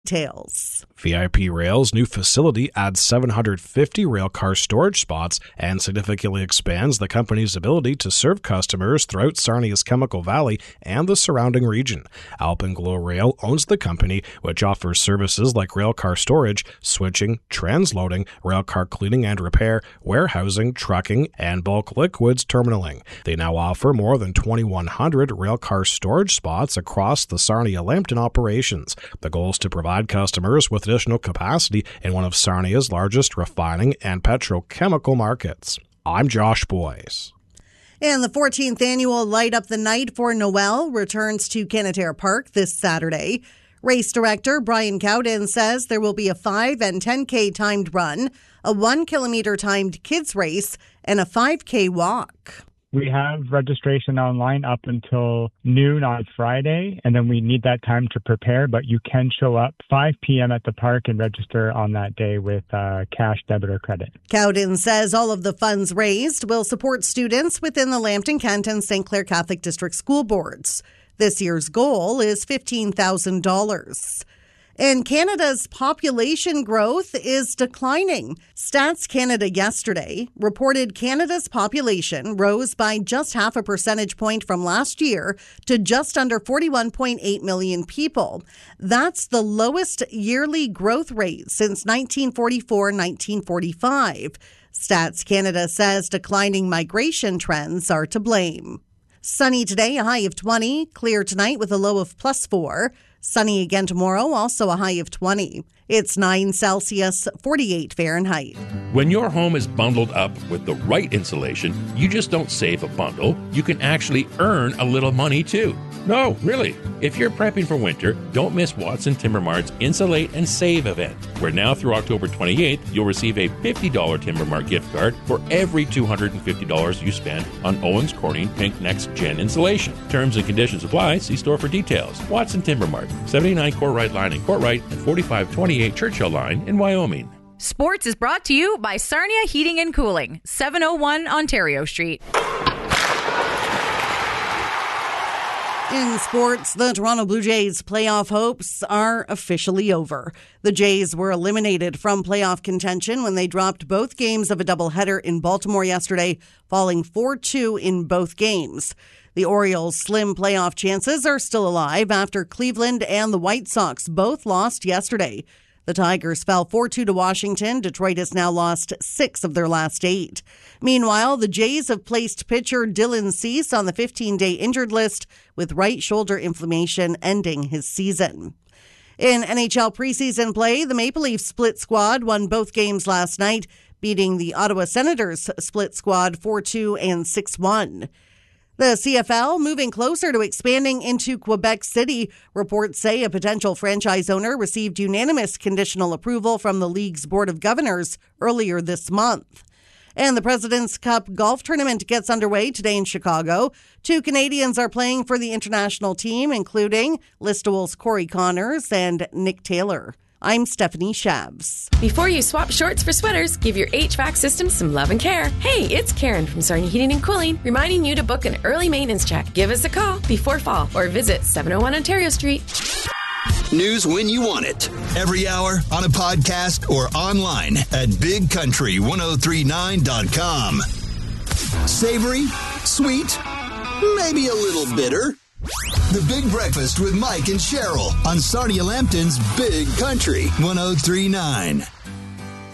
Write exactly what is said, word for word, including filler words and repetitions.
details. V I P Rail's new facility adds seven hundred fifty railcar storage spots and significantly expands the company's ability to serve customers throughout Sarnia's Chemical Valley and the surrounding region. Alpenglow Rail owns the company, which offers services like railcar storage, switching, transloading, railcar cleaning and repair, warehousing, trucking, and bulk liquids terminaling. They now offer more than twenty-one hundred railcar storage spots across the Sarnia-Lambton operations. The goal is to provide customers with additional capacity in one of Sarnia's largest refining and petrochemical markets. I'm Josh Boyce. And the fourteenth annual Light Up the Night for Noel returns to Canadair Park this Saturday. Race director Brian Cowden says there will be a five and ten K timed run, a one kilometer timed kids race, and a five K walk. We have registration online up until noon on Friday, and then we need that time to prepare, but you can show up five p.m. at the park and register on that day with uh, cash, debit, or credit. Cowden says all of the funds raised will support students within the Lambton Canton Saint Clair Catholic District School Boards. This year's goal is fifteen thousand dollars. And Canada's population growth is declining. Stats Canada yesterday reported Canada's population rose by just half a percentage point from last year to just under forty-one point eight million people. That's the lowest yearly growth rate since nineteen forty-four nineteen forty-five. Stats Canada says declining migration trends are to blame. Sunny today, a high of twenty. Clear tonight with a low of plus four. Sunny again tomorrow, also a high of twenty. It's nine Celsius, forty-eight Fahrenheit. When your home is bundled up with the right insulation, you just don't save a bundle. You can actually earn a little money too. No, really. If you're prepping for winter, don't miss Watson Timber Mart's Insulate and Save event, where now through October twenty-eighth, you'll receive a fifty dollars Timber Mart gift card for every two hundred fifty dollars you spend on Owens Corning Pink Next Gen insulation. Terms and conditions apply. See store for details. Watson Timber Mart, seventy-nine Courtright Line in Courtright and forty-five twenty-eight Churchill Line in Wyoming. Sports is brought to you by Sarnia Heating and Cooling, seven oh one Ontario Street. In sports, the Toronto Blue Jays' playoff hopes are officially over. The Jays were eliminated from playoff contention when they dropped both games of a doubleheader in Baltimore yesterday, falling four two in both games. The Orioles' slim playoff chances are still alive after Cleveland and the White Sox both lost yesterday. The Tigers fell four two to Washington. Detroit has now lost six of their last eight. Meanwhile, the Jays have placed pitcher Dylan Cease on the fifteen-day injured list with right shoulder inflammation ending his season. In N H L preseason play, the Maple Leafs split squad won both games last night, beating the Ottawa Senators split squad four two and six one. The C F L moving closer to expanding into Quebec City. Reports say a potential franchise owner received unanimous conditional approval from the league's Board of Governors earlier this month. And the President's Cup golf tournament gets underway today in Chicago. Two Canadians are playing for the international team, including Listowel's Corey Connors and Nick Taylor. I'm Stephanie Shabs. Before you swap shorts for sweaters, give your H V A C system some love and care. Hey, it's Karen from Sarnia Heating and Cooling, reminding you to book an early maintenance check. Give us a call before fall or visit seven oh one Ontario Street. News when you want it. Every hour on a podcast or online at big country ten thirty-nine dot com. Savory, sweet, maybe a little bitter. The Big Breakfast with Mike and Cheryl on Sarnia Lambton's Big Country ten thirty-nine.